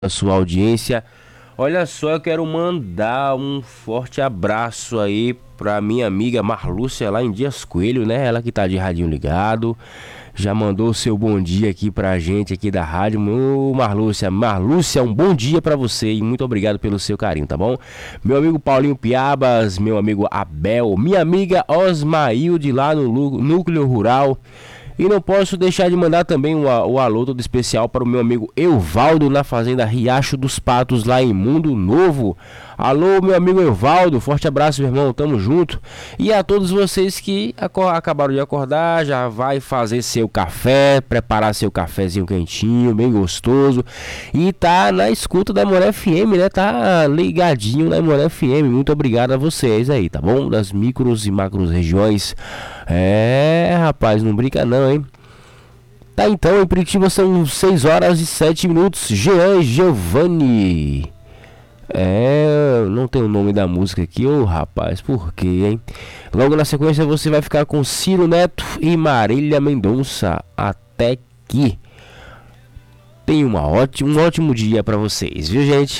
a sua audiência. Olha só, eu quero mandar um forte abraço aí pra minha amiga Marlúcia lá em Dias Coelho, né? Ela que tá de radinho ligado. Já mandou o seu bom dia aqui pra gente aqui da rádio. Ô, Marlúcia, um bom dia pra você e muito obrigado pelo seu carinho, tá bom? Meu amigo Paulinho Piabas, meu amigo Abel, minha amiga Osmailde lá no Núcleo Rural. E não posso deixar de mandar também o alô todo especial para o meu amigo Evaldo na fazenda Riacho dos Patos lá em Mundo Novo. Alô, meu amigo Evaldo, forte abraço, meu irmão, tamo junto. E a todos vocês que acabaram de acordar, já vai fazer seu café, preparar seu cafezinho quentinho, bem gostoso. E tá na escuta da Moré FM, né? Tá ligadinho na Moré FM. Muito obrigado a vocês aí, tá bom? Das micros e macros regiões. É, rapaz, não brinca não, hein? Tá, então, em Curitiba são 6 horas e 7 minutos. Jean Giovanni. É, não tem o nome da música aqui, ô rapaz, por quê, hein? Logo na sequência você vai ficar com Ciro Neto e Marília Mendonça. Até que. Tenha um ótimo dia pra vocês, viu, gente?